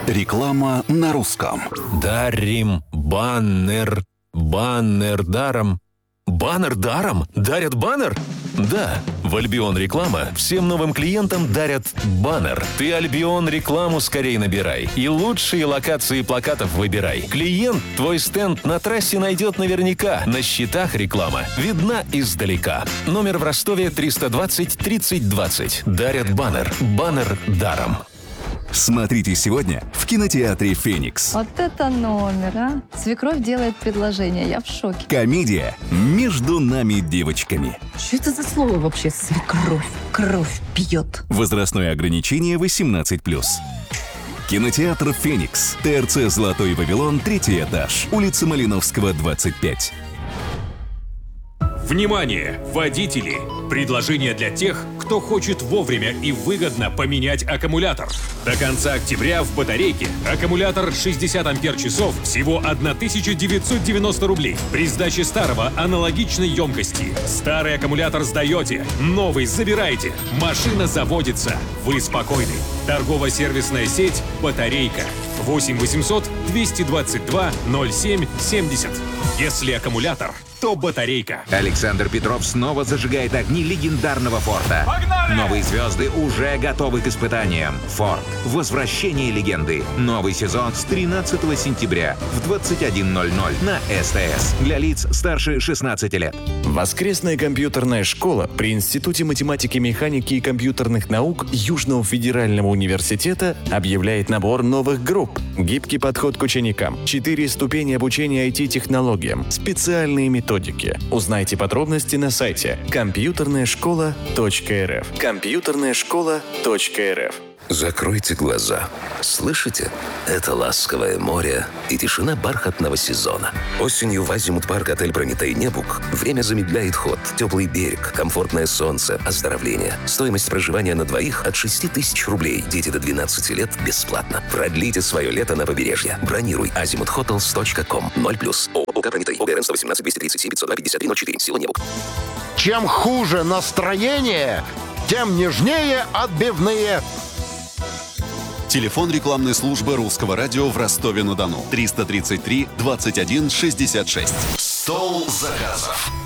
Реклама на русском. Дарим баннер. Баннер даром. Баннер даром? Дарят баннер? Да, в Альбион Реклама всем новым клиентам дарят баннер. Ты Альбион Рекламу скорей набирай и лучшие локации плакатов выбирай. Клиент твой стенд на трассе найдет наверняка. На счетах реклама видна издалека. Номер в Ростове 320 30 20. Дарят баннер. Баннер даром. Смотрите сегодня в кинотеатре «Феникс». Вот это номер, а! Свекровь делает предложение, я в шоке. Комедия «Между нами девочками». Что это за слово вообще, свекровь? Кровь пьет. Возрастное ограничение 18+. Кинотеатр «Феникс». ТРЦ «Золотой Вавилон», 3-й этаж. Улица Малиновского, 25. Внимание, водители! Предложение для тех, кто хочет вовремя и выгодно поменять аккумулятор. До конца октября в батарейке аккумулятор 60 ампер-часов всего 1990 рублей. При сдаче старого аналогичной емкости. Старый аккумулятор сдаете, новый забираете. Машина заводится. Вы спокойны. Торгово-сервисная сеть «Батарейка». 8 800 222 07 70. Если аккумулятор, то батарейка. Александр Петров снова зажигает огни легендарного Форда. Погнали! Новые звезды уже готовы к испытаниям. Форд. Возвращение легенды. Новый сезон с 13 сентября в 21:00 на СТС. Для лиц старше 16 лет. Воскресная компьютерная школа при Институте математики, механики и компьютерных наук Южного федерального университета объявляет набор новых групп. Гибкий подход к ученикам. 4 ступени обучения IT-технологиям. Специальные методики. Узнайте подробности на сайте компьютерная-школа.рф. Компьютерная-школа.рф. Закройте глаза. Слышите? Это ласковое море и тишина бархатного сезона. Осенью в Азимут-парк отель «Прометей Небук» время замедляет ход. Теплый берег, комфортное солнце, оздоровление. Стоимость проживания на двоих от 6000 рублей. Дети до 12 лет бесплатно. Продлите свое лето на побережье. Бронируй azimuthotels.com 0+. ООК «Прометей». ОГРН 118 237 502 53 04. Село Небук. Чем хуже настроение, тем нежнее отбивные. Телефон рекламной службы Русского радио в Ростове-на-Дону. 333 21 66. Стол заказов.